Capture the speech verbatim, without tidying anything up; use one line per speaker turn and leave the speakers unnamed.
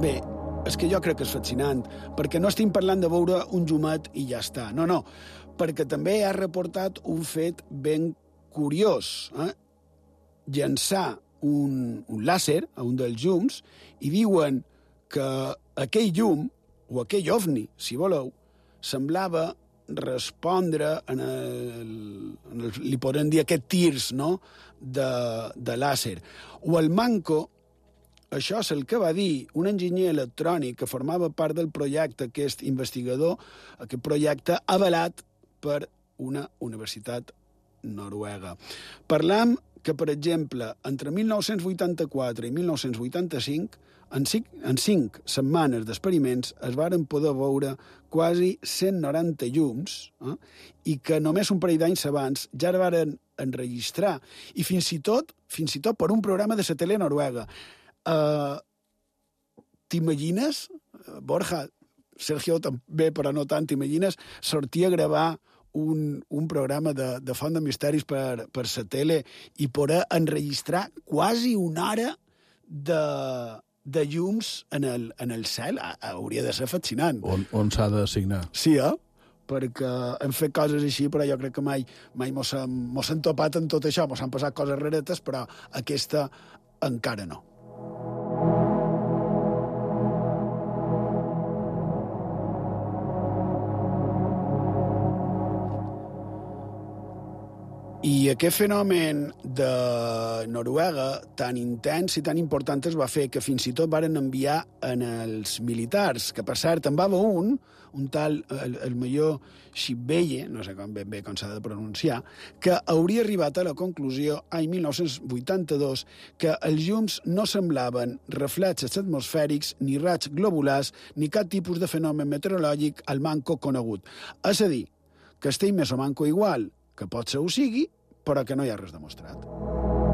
Bé, és que jo crec que és fascinant, perquè no estem parlant de veure un llumet i ja està. No, no, perquè també ha reportat un fet ben curiós. Eh? Llançar un, un làser a un dels llums i diuen que aquell llum, o aquell ovni, si voleu, semblava respondre en el, en el, li podem dir aquest tirs, no?, de, de làser. O el manco, això és el que va dir un enginyer electrònic que formava part del projecte, aquest investigador, aquest projecte avalat per una universitat noruega. Parlam que, per exemple, entre mil nou-cents vuitanta-quatre i mil nou-cents vuitanta-cinc, en cinc, en cinc setmanes d'experiments es varen poder veure quasi cent noranta llums, eh? I que només un parell d'anys abans ja es varen enregistrar, i fins i tot, fins i tot per un programa de la tele noruega. Uh, t'imagines, Borja, Sergio també, però no tant, t'imagines sortir a gravar un, un programa de, de Font de Misteris per, per la tele i poder enregistrar quasi una hora de, de llums en el, en el cel? Hauria de ser fascinant.
On, on s'ha d'assignar?
Sí, eh? Perquè hem fet coses així, però jo crec que mai, mai mos hem, mos hem topat en tot això, mos han passat coses raretes, però aquesta encara no. I aquest fenomen de Noruega, tan intens i tan important, es va fer que fins i tot varen enviar en els militars, que per cert en va haver un, un tal, el, el millor Shibeye, no sé com ben bé com s'ha de pronunciar, que hauria arribat a la conclusió, any mil nou-cents vuitanta-dos, que els llums no semblaven reflexes atmosfèrics, ni raigs globulars, ni cap tipus de fenomen meteorològic al manco conegut. És a dir, que estem més o manco igual, que pot ser ho sigui, però que no hi ha res demostrat.